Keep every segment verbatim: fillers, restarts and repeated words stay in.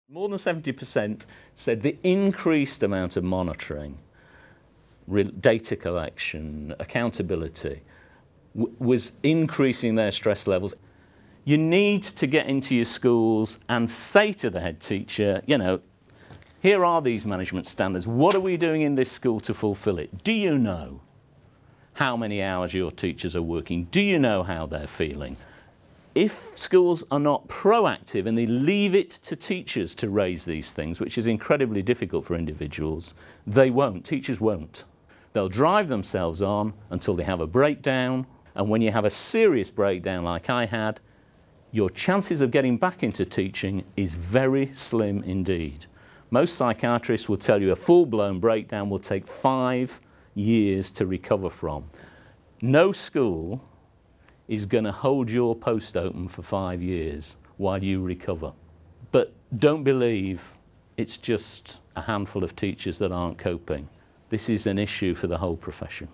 More than seventy percent said the increased amount of monitoring, data collection, accountability w was increasing their stress levels. You need to get into your schools and say to the head teacher, you know, here are these management standards. What are we doing in this school to fulfill it? Do you know how many hours your teachers are working? Do you know how they're feeling? If schools are not proactive and they leave it to teachers to raise these things, which is incredibly difficult for individuals, they won't. Teachers won't. They'll drive themselves on until they have a breakdown, and when you have a serious breakdown like I had, your chances of getting back into teaching is very slim indeed. Most psychiatrists will tell you a full-blown breakdown will take five years to recover from. No school is going to hold your post open for five years while you recover. But don't believe it's just a handful of teachers that aren't coping. This is an issue for the whole profession.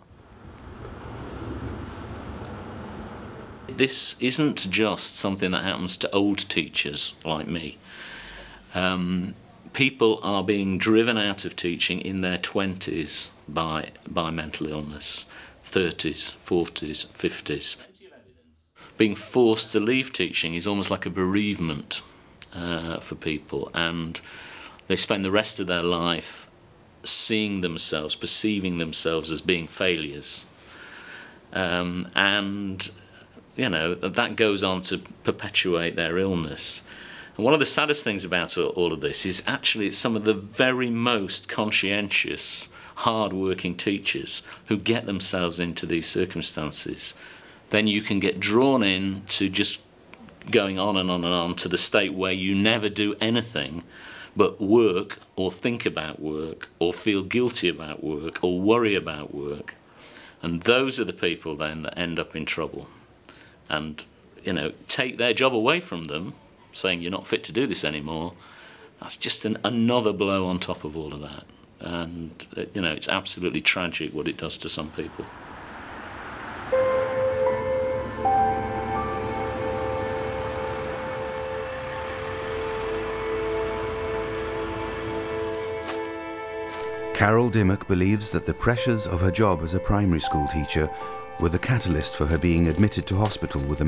This isn't just something that happens to old teachers like me. Um, people are being driven out of teaching in their twenties by, by mental illness, thirties, forties, fifties. Being forced to leave teaching is almost like a bereavement uh, for people, and they spend the rest of their life seeing themselves, perceiving themselves as being failures. Um, and, you know, that goes on to perpetuate their illness. And one of the saddest things about all of this is actually it's some of the very most conscientious, hard-working teachers who get themselves into these circumstances. Then you can get drawn in to just going on and on and on to the state where you never do anything but work or think about work or feel guilty about work or worry about work. And those are the people then that end up in trouble. And, you know, take their job away from them, saying you're not fit to do this anymore. That's just an, another blow on top of all of that. And, you know, it's absolutely tragic what it does to some people. Carol Dimmock believes that the pressures of her job as a primary school teacher were the catalyst for her being admitted to hospital with a